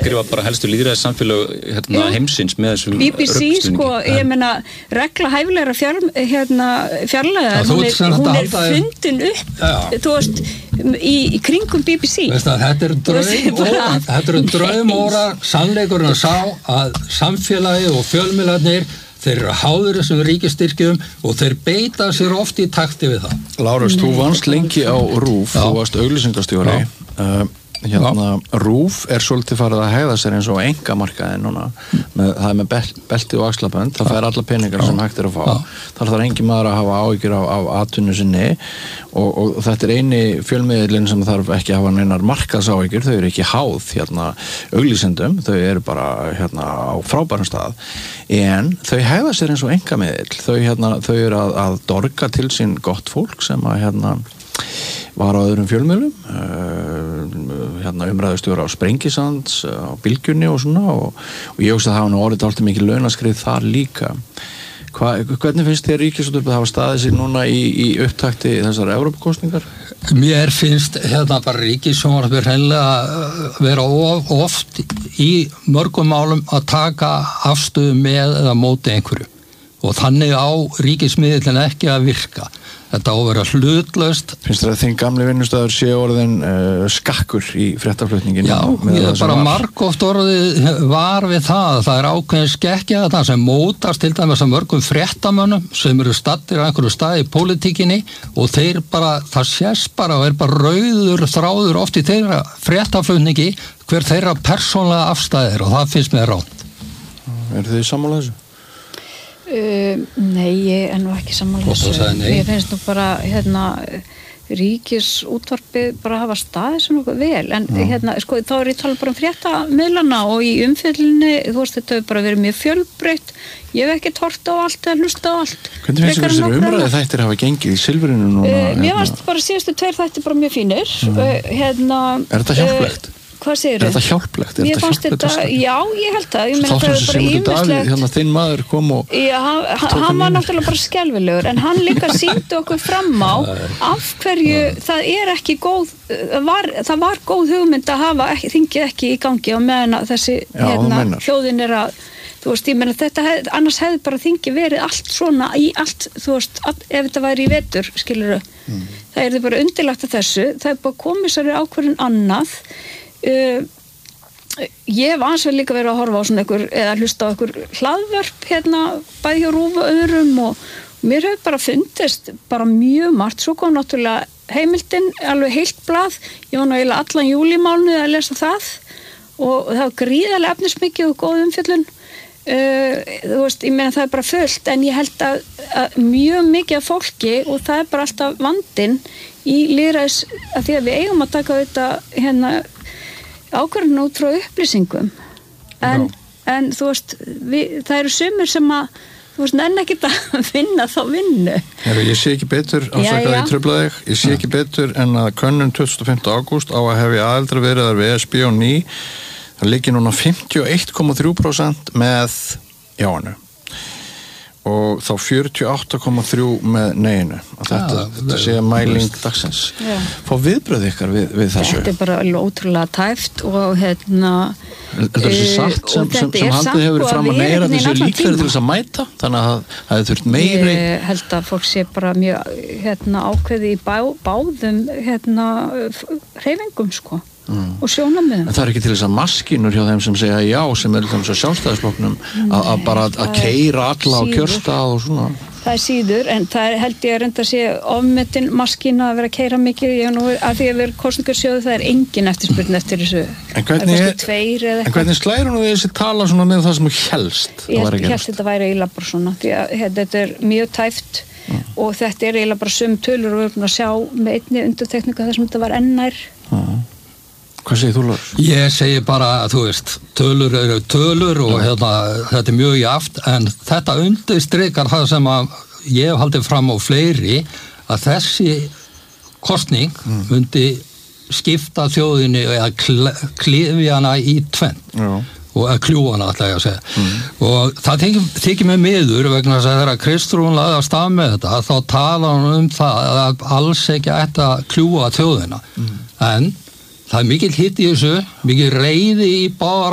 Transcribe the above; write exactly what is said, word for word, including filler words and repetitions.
skrifa bara helstu lýðræðissamfélög hérna, heimsins með þessum B B C sko, ég meina regla hæfilegra fjár, hérna, fjarlæðar, hún er, hún er fundin upp, já. Þú veist í, í kringum B B C veist að þetta er draumóra þetta er draumóra sannleikurinn að sá að samfélagi og fjölmiðlarnir þeir eru háður þessum ríkisstyrkjum og þeir beita sér oft í takti við það. Lárus, þú vannst lengi á RÚV, þú varst auglýsingastjóri. Uh, hérna, RÚV er svolítið farið að hegða sér eins og einkamarkaði núna. Með, það er með bel, belti og axlabönd, það fær alla peningar Já. Sem hægt er að fá. Já. Þar þarf engin maður að hafa áhyggjur af, af atvinnu sinni og, og þetta er eini fjölmiðlinn sem þarf ekki að hafa neinar markaðsáhyggjur, þau eru ekki háð hérna, auglýsendum, þau eru bara hérna, á frábærum stað. En þau hegða sér eins og einkamiðill, þau, hérna, þau eru að, að dorga til sín gott fólk sem að hérna var á öðrum fjölmiðlum uh, hérna umræðustjóra á Sprengisands á Bylgjunni og svona og, og ég hugsa að það hafa nú orðið alltaf mikið launaskrið þar líka. Hva, hvernig finnst þér Ríkisútvarpið hafa staðið sig núna í, í upptakti þessar Evrópukosningar? Mér finnst hérna bara Ríkissjónvarpið hreinlega vera of, oft í mörgum málum að taka afstöðu með eða móti einhverju og þannig á ríkismiðillin ekki að virka. Þetta á að vera hlutlaust. Finnst þér að þinn gamli vinnustæður sé orðin uh, skakkur í fréttaflutningin? Já, ég er bara margoft orðið var við það. Það er ákveðin skekkja þetta sem mótast til dæmis að mörgum fréttamönnum sem eru staddir á einhverju staði í pólitíkinni og þeir bara, það sést bara og er bara rauður þráður oft í þeirra fréttaflutningi hver þeirra persónlega afstæðir og það finnst mér rátt. Er þið sammála þessu? Uh, nei, ég er nú ekki sammála þessu. Ég finnst nú bara hérna Ríkisútvarpið bara hafa staðið svo nokkuð vel en mm. hérna, sko, þá er ég talað bara um fréttamiðlana og í umfjöllunni, þú veist, þetta hefur bara verið mjög fjölbreytt. Ég hef ekki hort á allt eða hlusta á allt. Hvernig finnst þér þessir umræði þættir hafa gengið í Silfrinu núna? Uh, mér fannst bara síðustu tveir þættir bara mjög fínir. Mm. Uh, hérna, er þetta hjálplegt? Uh, Hvað segir er þetta hjálplegt? Er Mér fannst þetta, já, ég held það. Ég meina það er bara ýmislegt. Hérna þinn maður kom og... Já, hann, hann var náttúrulega bara skelfilegur, en hann líka sýndi okkur fram á af hverju það er ekki góð, var, það var góð hugmynd að hafa ekki, þingið ekki í gangi á meðan að þessi já, hérna, hljóðin er að, þú veist, ég meina þetta, hef, annars hefði bara þingið verið allt svona í allt, þú veist, all, ef þetta væri í vetur, skilurðu. Mm. Það er bara undirlagt að þessu, það er bara komið sér ákvörðun annað. Uh, ég hef ansveig líka verið að horfa á svona einhver, eða hlusta á einhver hlaðvörp hérna bæði hjá RÚV og öðrum og mér hefur bara fundist bara mjög margt, svo kom náttúrulega heimildin, alveg heilt blað, ég var nú eiginlega allan júlímánuði að lesa það og það var gríðarlega efnismikið og góð umfjöllun. Uh, þú veist, ég meina það er bara fullt en ég held að, að mjög mikið af fólki og það er bara alltaf vandinn í lýðræðis að því að við eigum að taka þetta hérna ákvörðun út frá upplýsingum en, en þú veist við, það eru sumir sem að þú veist, nenn ekki að vinna þá vinnu. Heru, ég sé ekki betur ásakaði í truflaði, ég sé ekki betur en að könnun tuttugasta og fimmta ágúst á að hefja aðeldra veriðar við E S B og ný það liggi núna fimmtíu og eitt komma þrjú prósent með jáinu og þá fjörutíu og átta komma þrjú með neinu og þetta, ja, þetta sé mæling dagsins. Ja. Fá viðbröð ykkar við, við þessu? Þetta er bara ótrúlega tæft og hérna Er þetta þessi satt sem, sem, sem haldið hefur fram að meira þessi líkverði til þess að mæta þannig að það hefur þurft meiri Ég held að fólk sé bara mjög hérna, ákveði í bá, báðum hérna, hreyfingum sko Mm. og sjónarmiðum. En það er ekki til þess að maskínur hjá þeim sem segja já sem er þess að sjálfstæðisflokknum að bara að keyra alla á kjörstað og svona. Það er síður en það er, held ég að reynda að sé ofmetin maskína að vera að keyra mikið ég nú að því að vera kosningarsjóðu það er engin eftirspurn eftir þessu. En hvernig, er, en hvernig slæður hún þessi tala svona með það sem þú helst? Ég held, held þetta væri eiginlega bara svona því að þetta er mjög tæft mm. og þetta er eiginlega bara sum tölur og við erum búin að sjá með einni undirtekningu þar sem þetta var ennær. Mm. Hvað segir þú, Lars? Ég segi bara að þú veist, tölur eru tölur og hérna, þetta er mjög jaft en þetta undirstrikar það sem að ég hef haldið fram á fleiri að þessi kosning mm. myndi skipta þjóðinni eða klifja hana í tvennt og að kljúa hana ætla ég að segja mm. og það þykir, þykir mig miður vegna þess að þegar Kristrún lagði af stað með þetta þá tala hann um það að alls ekki ætti að kljúa þjóðina mm. en það er mikil hitt í þessu, mikil reiði í báðar